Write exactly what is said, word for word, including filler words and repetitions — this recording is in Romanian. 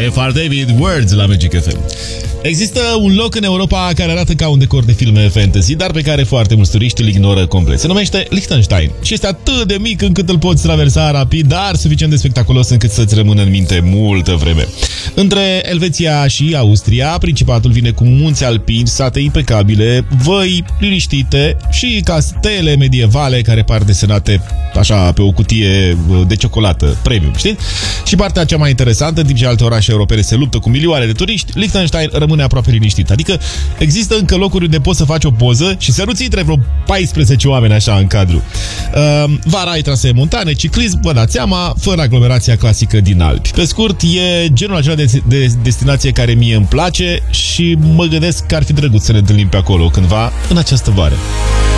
F R David, Words la Magic F M. Există un loc în Europa care arată ca un decor de filme fantasy, dar pe care foarte mulți turiști îl ignoră complet. Se numește Liechtenstein și este atât de mic încât îl poți traversa rapid, dar suficient de spectaculos încât să-ți rămână în minte multă vreme. Între Elveția și Austria, Principatul vine cu munți alpini, sate impecabile, văi liniștite și castele medievale care par desenate așa pe o cutie de ciocolată premium, știi? Și partea cea mai interesantă, în timp ce alte orașe europene se luptă cu milioane de turiști, Liechtenstein rămâne aproape liniștit. Adică există încă locuri unde poți să faci o poză și să nu-ți intre vreo paisprezece oameni așa în cadru. Uh, vara ai trasee montane, ciclism, vă dați seama, fără aglomerația clasică din Alpi. Pe scurt, e genul acela de, de destinație care mie îmi place și mă gândesc că ar fi drăguț să ne întâlnim pe acolo cândva în această vară.